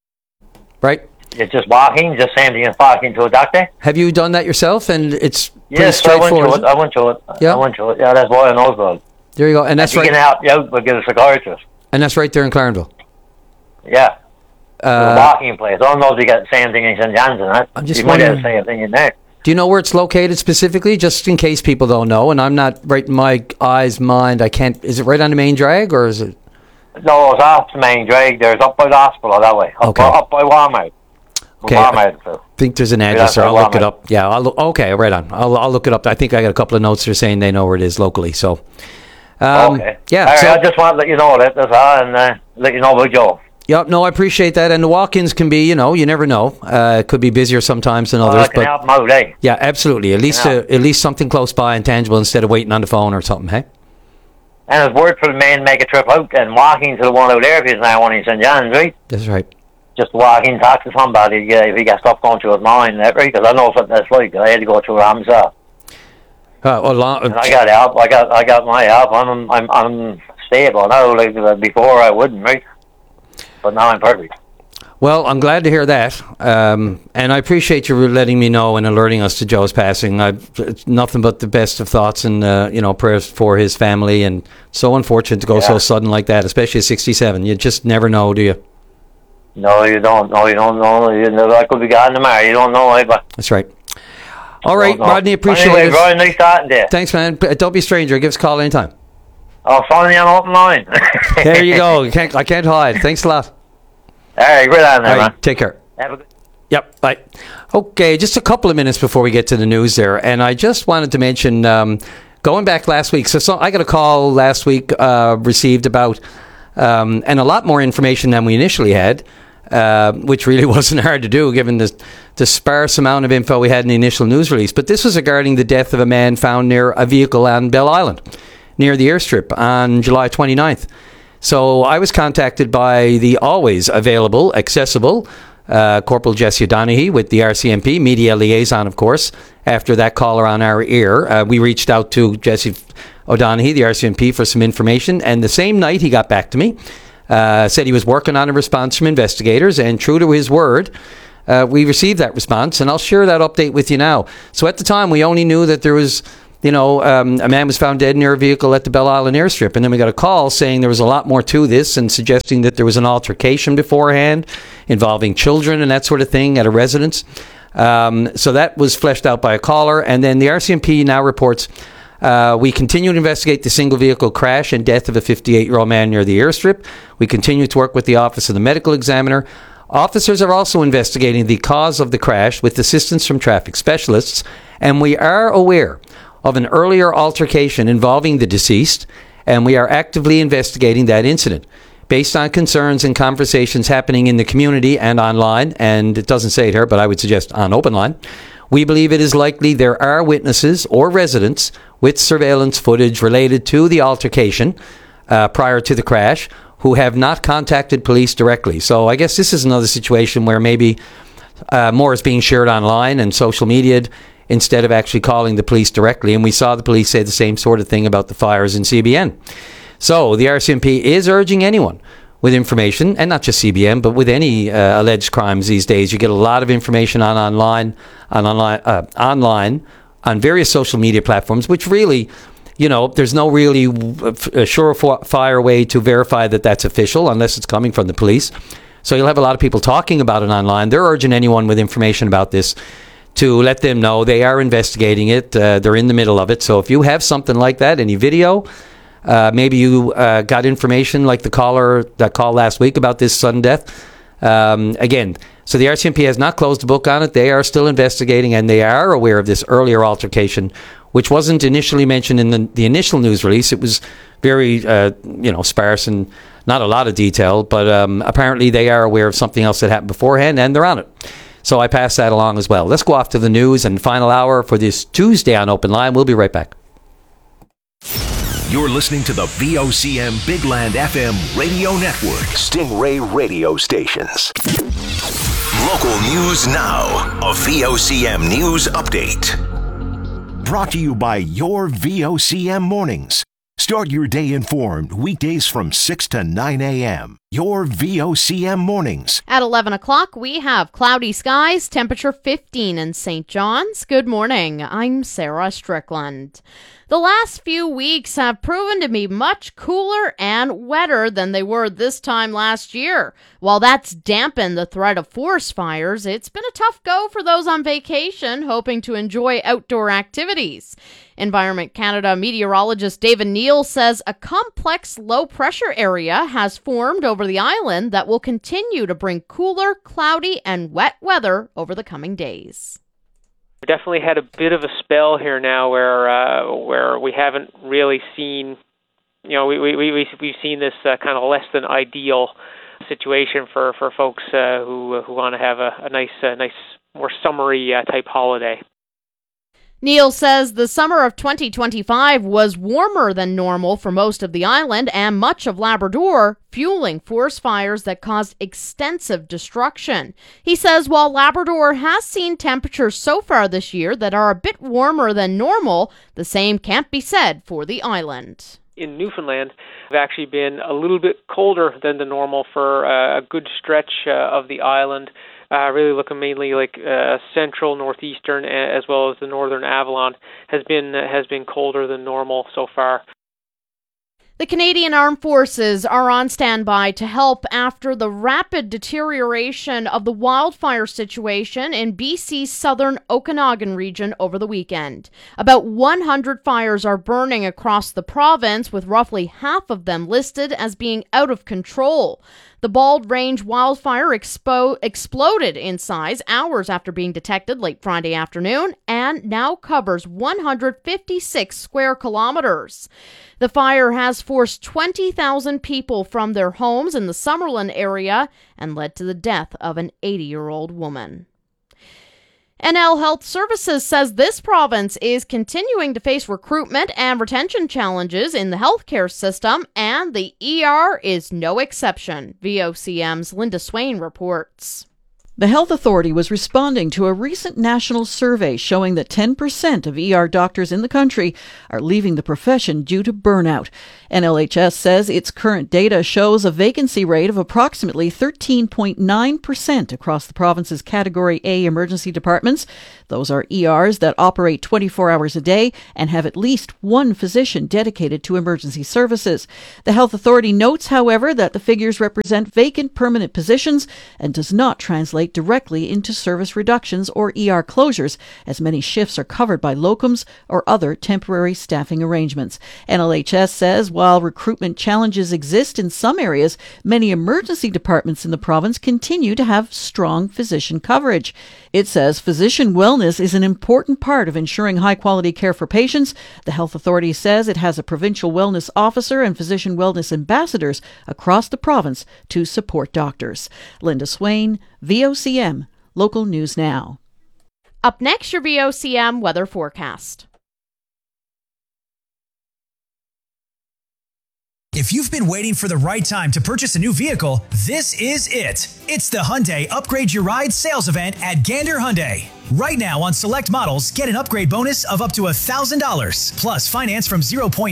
Right. It's just walking, just same thing as walking to a doctor. Have you done that yourself? And it's pretty straightforward. I went to it. Yeah. I went to it. Yeah, that's why I know about it. There you go. And that's right. You can help you out, but get a psychiatrist. And that's right there in Clarenville. Yeah. A walking place. I don't know if you got the same thing in St. John's and that. I'm just you might have the same thing in there. Do you know where it's located specifically, just in case people don't know? And I'm not right in my mind. I can't. Is it right on the main drag, or is it? No, it's off the main drag. There's up by the hospital that way. Up by Walmart. Okay. I think there's an address there. I'll look it up. Yeah. Okay. Right on. I'll look it up. I think I got a couple of notes there saying they know where it is locally. So. Okay. Yeah. Right, I just want to let you know that. That's all, and let you know about Joe. Yep, no, I appreciate that. And the walk-ins can be, you never know. It could be busier sometimes than others. I can help them out, eh? Yeah, absolutely. At least something close by and tangible instead of waiting on the phone or something, hey? And it's worth for the man to make a trip out and walking to the one out there if he's not one in St. John's, right? That's right. Just walk in, talk to somebody if he got stuff going through his mind, right? Because I know what that's like. I had to go through it myself. And I got help. I got my help. I'm stable now. Like before, I wouldn't, right? But now I'm perfect. Well, I'm glad to hear that, and I appreciate you letting me know and alerting us to Joe's passing. It's nothing but the best of thoughts and prayers for his family. And so unfortunate to go so sudden like that, especially at 67. You just never know, do you? No, you don't. No, you don't know. You know that could be gone tomorrow. You don't know, but that's right. All right, Rodney, appreciate it. Anyway, nice talking to you. Thanks, man. Don't be a stranger. Give us a call anytime. I'll phone you on open line. There you go. I can't hide. Thanks a lot. All right, right on there, man. Take care. Have a good... Yep, bye. Okay, just a couple of minutes before we get to the news there, and I just wanted to mention, going back last week, so I got a call last week, received about, and a lot more information than we initially had, which really wasn't hard to do given the sparse amount of info we had in the initial news release. But this was regarding the death of a man found near a vehicle on Bell Island, near the airstrip on July 29th. So I was contacted by the always available, accessible Corporal Jesse O'Donoghue with the RCMP, media liaison, of course, after that caller on our ear. We reached out to Jesse O'Donoghue, the RCMP, for some information, and the same night he got back to me, said he was working on a response from investigators, and true to his word, we received that response, and I'll share that update with you now. So at the time, we only knew that there was, a man was found dead near a vehicle at the Belle Isle airstrip, and then we got a call saying there was a lot more to this and suggesting that there was an altercation beforehand involving children and that sort of thing at a residence. So that was fleshed out by a caller, and then the RCMP now reports we continue to investigate the single vehicle crash and death of a 58-year-old man near the airstrip. We continue to work with the Office of the Medical Examiner. Officers are also investigating the cause of the crash with assistance from traffic specialists, and we are aware of an earlier altercation involving the deceased, and we are actively investigating that incident. Based on concerns and conversations happening in the community and online, and it doesn't say it here, but I would suggest on Open Line, we believe it is likely there are witnesses or residents with surveillance footage related to the altercation prior to the crash who have not contacted police directly. So I guess this is another situation where maybe more is being shared online and social media instead of actually calling the police directly. And we saw the police say the same sort of thing about the fires in CBN. So the RCMP is urging anyone with information, and not just CBN, but with any alleged crimes these days. You get a lot of information online on various social media platforms, which really, there's no really surefire way to verify that that's official unless it's coming from the police. So you'll have a lot of people talking about it online. They're urging anyone with information about this to let them know they are investigating it. They're in the middle of it. So if you have something like that, any video, maybe you got information like that call last week about this sudden death. Again, so the RCMP has not closed the book on it. They are still investigating, and they are aware of this earlier altercation, which wasn't initially mentioned in the initial news release. It was very, sparse and not a lot of detail, but apparently they are aware of something else that happened beforehand, and they're on it. So I pass that along as well. Let's go off to the news and final hour for this Tuesday on Open Line. We'll be right back. You're listening to the VOCM Big Land FM radio network. Stingray radio stations. Local news now. A VOCM news update. Brought to you by your VOCM mornings. Start your day informed weekdays from 6 to 9 a.m. Your VOCM mornings. At 11 o'clock, we have cloudy skies, temperature 15 in St. John's. Good morning. I'm Sarah Strickland. The last few weeks have proven to be much cooler and wetter than they were this time last year. While that's dampened the threat of forest fires, it's been a tough go for those on vacation hoping to enjoy outdoor activities. Environment Canada meteorologist David Neal says a complex low-pressure area has formed over the island that will continue to bring cooler, cloudy, and wet weather over the coming days. We definitely had a bit of a spell here now where we haven't really seen, we've seen this kind of less than ideal situation for folks who want to have a nice, more summery type holiday. Neal says the summer of 2025 was warmer than normal for most of the island and much of Labrador, fueling forest fires that caused extensive destruction. He says while Labrador has seen temperatures so far this year that are a bit warmer than normal, the same can't be said for the island. In Newfoundland, have actually been a little bit colder than the normal for a good stretch of the island. Really looking mainly like central, northeastern, as well as the northern Avalon has been colder than normal so far. The Canadian Armed Forces are on standby to help after the rapid deterioration of the wildfire situation in BC's southern Okanagan region over the weekend. About 100 fires are burning across the province, with roughly half of them listed as being out of control. The Bald Range wildfire exploded in size hours after being detected late Friday afternoon and now covers 156 square kilometers. The fire has forced 20,000 people from their homes in the Summerlin area and led to the death of an 80-year-old woman. NL Health Services says this province is continuing to face recruitment and retention challenges in the healthcare system, and the ER is no exception, VOCM's Linda Swain reports. The Health Authority was responding to a recent national survey showing that 10% of ER doctors in the country are leaving the profession due to burnout. NLHS says its current data shows a vacancy rate of approximately 13.9% across the province's Category A emergency departments. Those are ERs that operate 24 hours a day and have at least one physician dedicated to emergency services. The Health Authority notes, however, that the figures represent vacant permanent positions and does not translate directly into service reductions or ER closures, as many shifts are covered by locums or other temporary staffing arrangements. NLHS says while recruitment challenges exist in some areas, many emergency departments in the province continue to have strong physician coverage. It says physician wellness is an important part of ensuring high-quality care for patients. The Health Authority says it has a provincial wellness officer and physician wellness ambassadors across the province to support doctors. Linda Swain, VOCM, Local News Now. Up next, your VOCM weather forecast. If you've been waiting for the right time to purchase a new vehicle, this is it. It's the Hyundai Upgrade Your Ride sales event at Gander Hyundai. Right now on select models, get an upgrade bonus of up to $1,000, plus finance from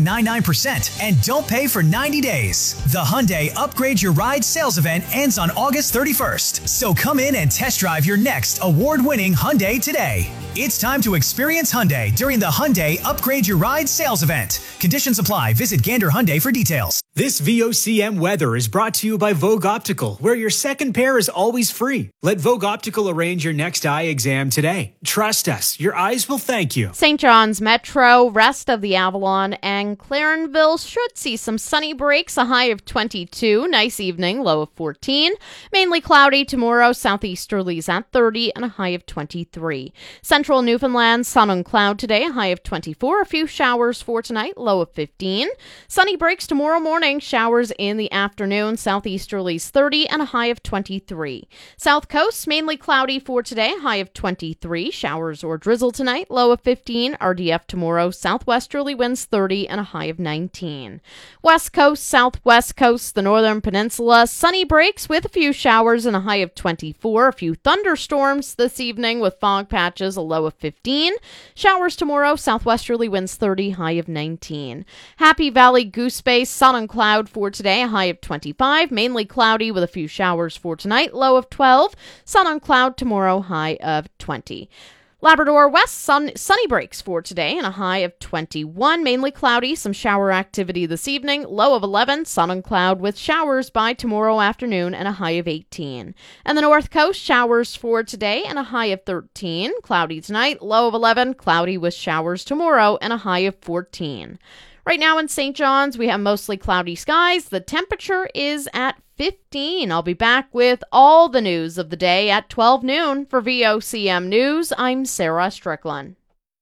0.99%, and don't pay for 90 days. The Hyundai Upgrade Your Ride sales event ends on August 31st, so come in and test drive your next award-winning Hyundai today. It's time to experience Hyundai during the Hyundai Upgrade Your Ride sales event. Conditions apply. Visit Gander Hyundai for details. This VOCM weather is brought to you by Vogue Optical, where your second pair is always free. Let Vogue Optical arrange your next eye exam today. Trust us, your eyes will thank you. St. John's Metro, rest of the Avalon, and Clarenville should see some sunny breaks, a high of 22. Nice evening, low of 14. Mainly cloudy tomorrow, southeasterlies at 30 and a high of 23. Central Newfoundland, sun and cloud today, a high of 24. A few showers for tonight, low of 15. Sunny breaks tomorrow morning, showers in the afternoon, southeasterlies 30 and a high of 23. South Coast, mainly cloudy for today, high of 23. Showers or drizzle tonight, low of 15. RDF tomorrow, southwesterly winds 30 and a high of 19. West Coast, southwest coast, the northern peninsula, sunny breaks with a few showers and a high of 24. A few thunderstorms this evening with fog patches, a low of 15. Showers tomorrow, southwesterly winds 30, high of 19. Happy Valley, Goose Bay, sun and cloud for today, a high of 25. Mainly cloudy with a few showers for tonight, low of 12. Sun and cloud tomorrow, high of 20. Labrador West, sunny breaks for today and a high of 21. Mainly cloudy, some shower activity this evening, low of 11. Sun and cloud with showers by tomorrow afternoon and a high of 18. And the North Coast, showers for today and a high of 13. Cloudy tonight, low of 11. Cloudy with showers tomorrow and a high of 14. Right now in St. John's, we have mostly cloudy skies. The temperature is at 15. I'll be back with all the news of the day at 12 noon. For VOCM News, I'm Sarah Strickland.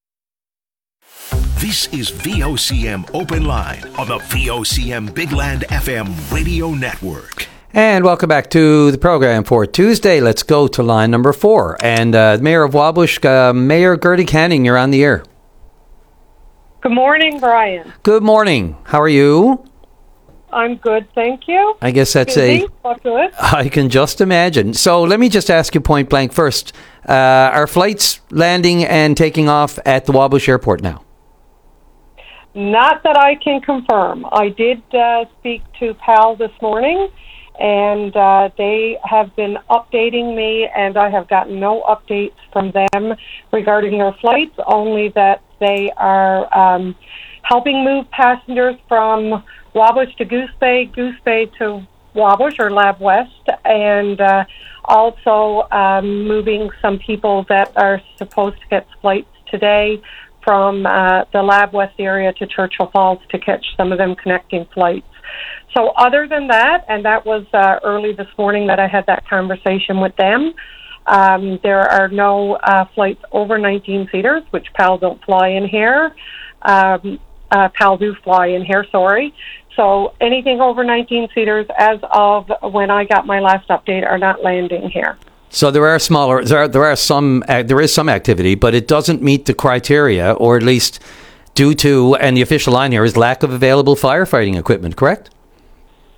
This is VOCM Open Line on the VOCM Big Land FM radio network. And welcome back to the program for Tuesday. Let's go to line number 4. And Mayor of Wabush, Mayor Gertie Canning, you're on the air. Good morning, Brian. Good morning. How are you? I'm good, thank you. I guess that's good. I can just imagine. So let me just ask you point blank first. Are flights landing and taking off at the Wabush Airport now? Not that I can confirm. I did speak to PAL this morning, and they have been updating me, and I have gotten no updates from them regarding their flights, only that they are helping move passengers from Wabush to Goose Bay to Wabush or Lab West, and also moving some people that are supposed to get flights today from the Lab West area to Churchill Falls to catch some of them connecting flights. So other than that, and that was early this morning that I had that conversation with them, there are no flights over 19-seaters, which PAL don't fly in here. PAL do fly in here, sorry. So anything over 19-seaters as of when I got my last update are not landing here. So there is some activity, but it doesn't meet the criteria, or at least due to, and the official line here is lack of available firefighting equipment, correct?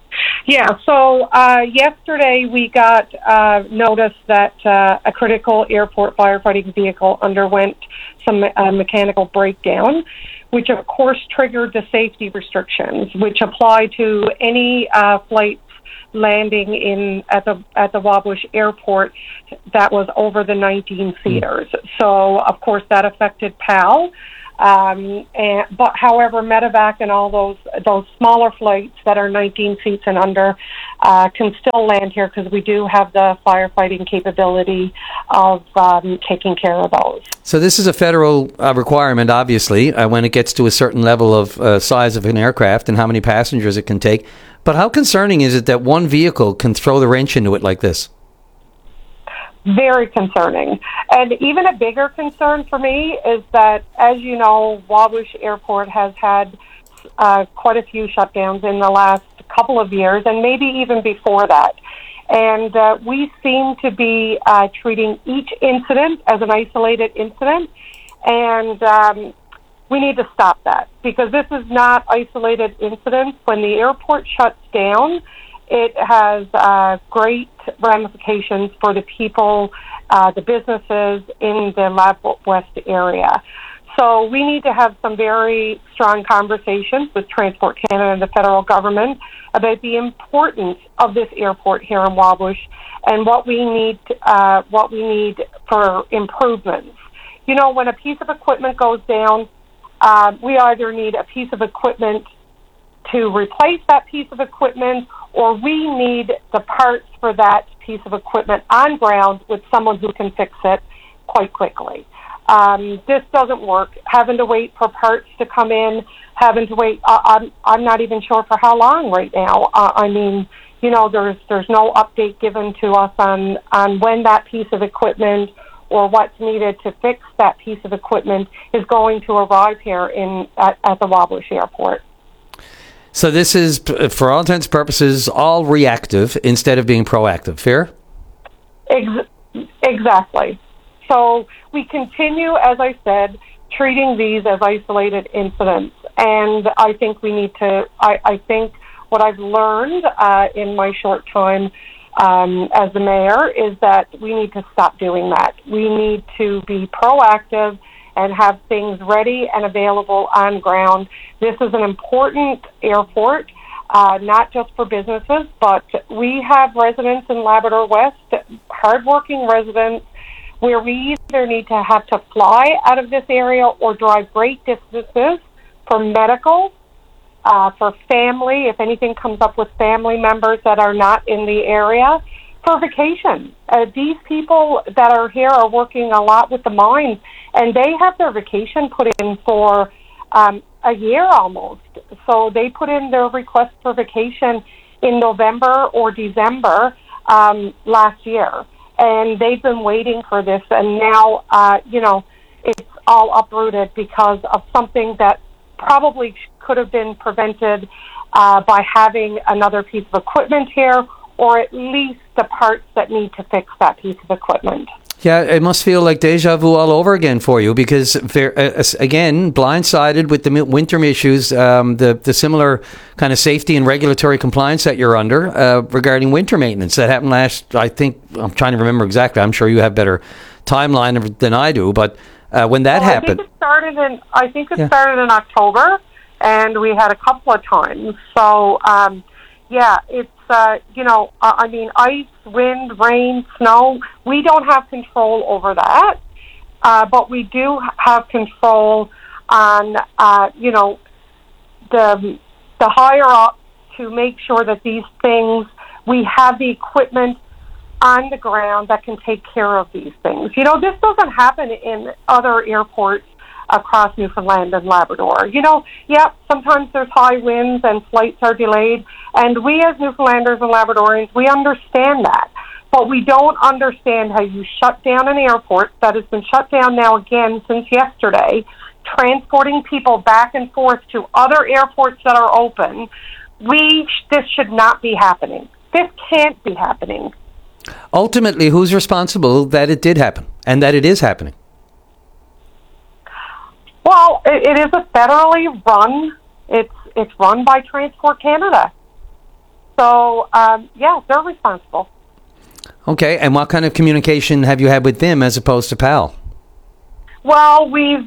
Yeah, so yesterday we got notice that a critical airport firefighting vehicle underwent some mechanical breakdown, which of course triggered the safety restrictions, which apply to any flights landing at the Wabush Airport that was over the 19 seaters. So of course that affected PAL. But however, Medevac and all those smaller flights that are 19 seats and under can still land here because we do have the firefighting capability of taking care of those. So this is a federal requirement, obviously, when it gets to a certain level of size of an aircraft and how many passengers it can take. But how concerning is it that one vehicle can throw the wrench into it like this? Very concerning. And even a bigger concern for me is that, as you know, Wabush Airport has had quite a few shutdowns in the last couple of years, and maybe even before that. And we seem to be treating each incident as an isolated incident, and we need to stop that, because this is not isolated incidents. When the airport shuts down, it has great ramifications for the people, the businesses in the Lab West area. So we need to have some very strong conversations with Transport Canada and the federal government about the importance of this airport here in Wabush and what we need for improvements. You know, when a piece of equipment goes down, we either need a piece of equipment to replace that piece of equipment, or we need the parts for that piece of equipment on ground with someone who can fix it quite quickly. This doesn't work. Having to wait for parts to come in, having to wait, I'm not even sure for how long right now. I mean, you know, there's no update given to us on when that piece of equipment or what's needed to fix that piece of equipment is going to arrive here at the Wabush Airport. So this is, for all intents and purposes, all reactive instead of being proactive. Fair? Exactly. So we continue, as I said, treating these as isolated incidents. And I think we need to, I think what I've learned in my short time as the mayor is that we need to stop doing that. We need to be proactive and have things ready and available on ground. This is an important airport, not just for businesses, but we have residents in Labrador West, hardworking residents, where we either need to have to fly out of this area or drive great distances for medical, for family, if anything comes up with family members that are not in the area, for vacation. These people that are here are working a lot with the mines, and they have their vacation put in for a year almost. So they put in their request for vacation in November or December last year, and they've been waiting for this, and now, it's all uprooted because of something that probably could have been prevented by having another piece of equipment here, or at least the parts that need to fix that piece of equipment. Yeah, it must feel like deja vu all over again for you, because, again, blindsided with the winter issues, the similar kind of safety and regulatory compliance that you're under regarding winter maintenance. That happened I'm trying to remember exactly. I'm sure you have better timeline than I do, but when that happened... I think it started in October, and we had a couple of times. So, it's, ice, wind, rain, snow, we don't have control over that, but we do have control on, the higher up to make sure that these things, we have the equipment on the ground that can take care of these things. You know, this doesn't happen in other airports across Newfoundland and Labrador. Sometimes there's high winds and flights are delayed, and we as Newfoundlanders and Labradorians, we understand that. But we don't understand how you shut down an airport that has been shut down now again since yesterday, transporting people back and forth to other airports that are open. This should not be happening. This can't be happening. Ultimately, who's responsible that it did happen and that it is happening? Well, it is a federally run. It's run by Transport Canada. So, they're responsible. Okay, and what kind of communication have you had with them as opposed to PAL? Well, we've...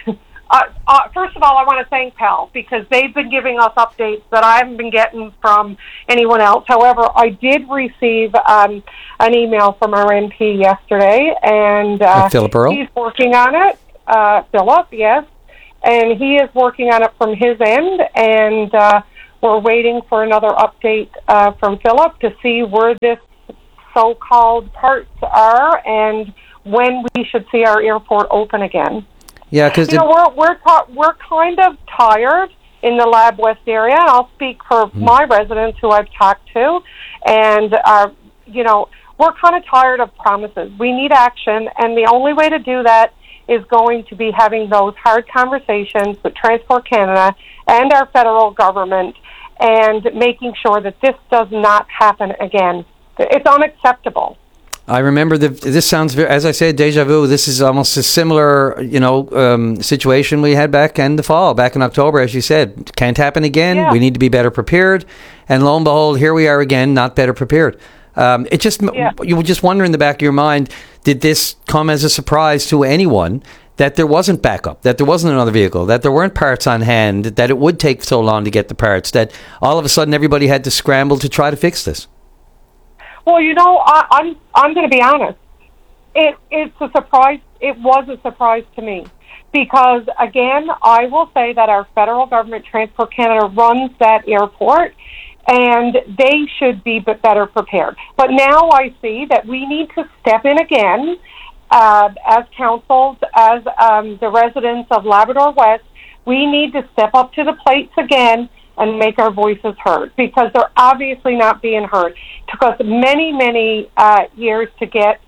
first of all, I want to thank PAL because they've been giving us updates that I haven't been getting from anyone else. However, I did receive an email from our MP yesterday, and Philip Earle? He's working on it. Philip, yes. And he is working on it from his end, and we're waiting for another update from Philip to see where this so-called parts are and when we should see our airport open again. Yeah, because we're kind of tired in the Lab West area, and I'll speak for my residents who I've talked to, and we're kind of tired of promises. We need action, and the only way to do that is going to be having those hard conversations with Transport Canada and our federal government, and making sure that this does not happen again. It's unacceptable. I remember this sounds, as I said, deja vu. This is almost a similar, situation we had back in the fall, back in October, as you said. Can't happen again. Yeah. We need to be better prepared. And lo and behold, here we are again, not better prepared. You were just wondering in the back of your mind, did this come as a surprise to anyone that there wasn't backup, that there wasn't another vehicle, that there weren't parts on hand, that it would take so long to get the parts, that all of a sudden everybody had to scramble to try to fix this? Well, I'm going to be honest. It's a surprise. It was a surprise to me because, again, I will say that our federal government, Transport Canada, runs that airport, and they should be better prepared. But now I see that we need to step in again as councils, as the residents of Labrador West. We need to step up to the plates again and make our voices heard, because they're obviously not being heard. It took us many, many years to get,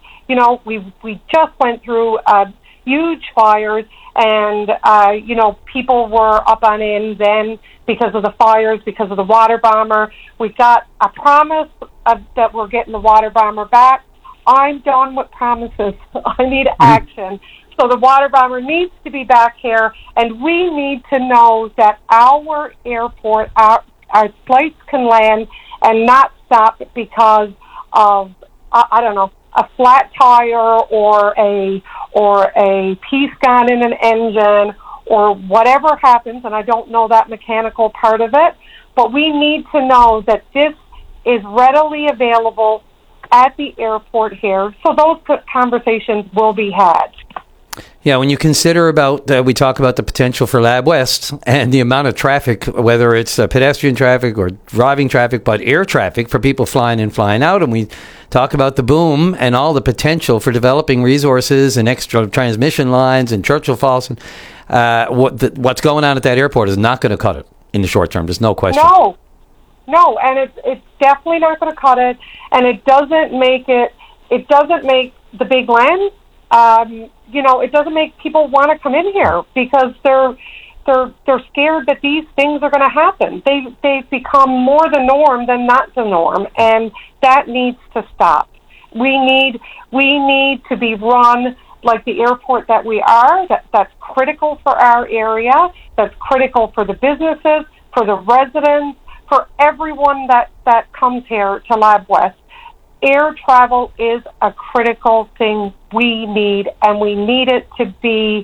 we just went through huge fires, and, people were up on end then because of the fires, because of the water bomber. We got a promise that we're getting the water bomber back. I'm done with promises. I need action. So the water bomber needs to be back here, and we need to know that our airport, our flights can land and not stop because of, a flat tire or a piece gone in an engine or whatever happens, and I don't know that mechanical part of it, but we need to know that this is readily available at the airport here, so those conversations will be had. Yeah, when you consider we talk about the potential for Lab West and the amount of traffic, whether it's pedestrian traffic or driving traffic, but air traffic for people flying in, flying out, and we talk about the boom and all the potential for developing resources and extra transmission lines in Churchill Falls, and what's going on at that airport is not going to cut it in the short term. There's no question. No, and it's definitely not going to cut it, and it doesn't make the big land. It doesn't make people want to come in here because they're scared that these things are going to happen. They've become more the norm than not the norm, and that needs to stop. We need to be run like the airport that we are. That's critical for our area. That's critical for the businesses, for the residents, for everyone that comes here to Lab West. Air travel is a critical thing we need, and we need it to be,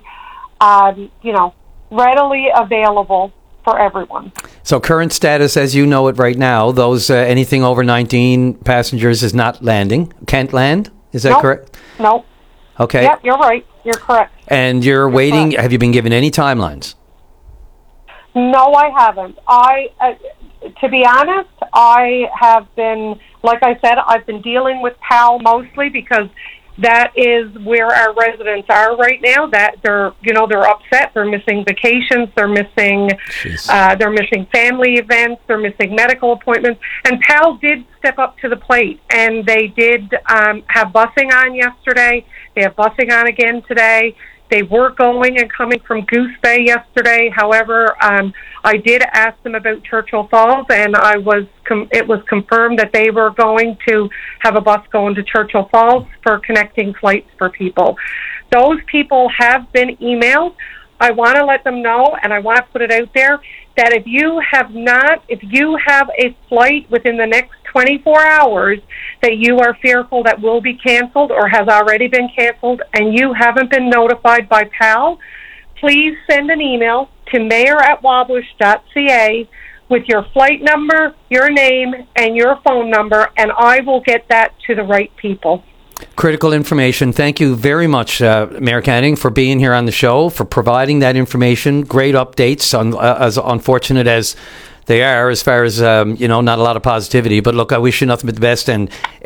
readily available for everyone. So current status, as you know it right now, those anything over 19 passengers is not landing, can't land? Is that correct? No. Okay. Yep, you're right. You're correct. And you're waiting. Correct. Have you been given any timelines? No, I haven't. To be honest, I have been, like I said, I've been dealing with PAL mostly because that is where our residents are right now. That they're upset. They're missing vacations. They're missing family events. They're missing medical appointments. And PAL did step up to the plate, and they did have busing on yesterday. They have busing on again today. They were going and coming from Goose Bay yesterday. However, I did ask them about Churchill Falls, and it was confirmed that they were going to have a bus going to Churchill Falls for connecting flights for people. Those people have been emailed. I want to let them know, and I want to put it out there. that if you have a flight within the next 24 hours that you are fearful that will be canceled or has already been canceled and you haven't been notified by PAL, please send an email to mayor@wabush.ca with your flight number, your name, and your phone number, and I will get that to the right people. Critical information. Thank you very much, Mayor Canning, for being here on the show, for providing that information. Great updates, as unfortunate as they are, as far as, not a lot of positivity. But look, I wish you nothing but the best. And